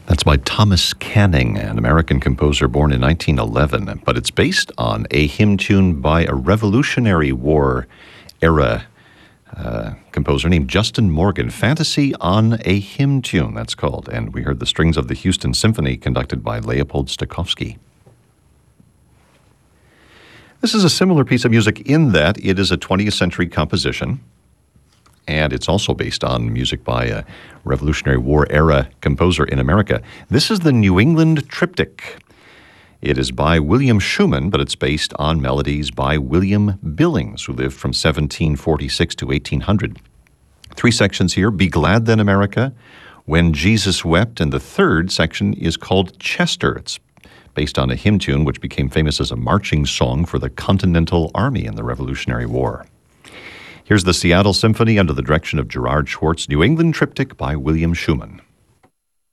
That's by Thomas Canning, an American composer born in 1911, but it's based on a hymn tune by a Revolutionary War era composer named Justin Morgan. Fantasy on a Hymn Tune, that's called. And we heard the strings of the Houston Symphony conducted by Leopold Stokowski. This is a similar piece of music in that it is a 20th century composition, and it's also based on music by a Revolutionary War era composer in America. This is the New England Triptych. It is by William Schumann, but it's based on melodies by William Billings, who lived from 1746 to 1800. 3 sections here: Be Glad Then, America, When Jesus Wept, and the third section is called Chester. It's based on a hymn tune which became famous as a marching song for the Continental Army in the Revolutionary War. Here's the Seattle Symphony under the direction of Gerard Schwartz, New England Triptych by William Schumann.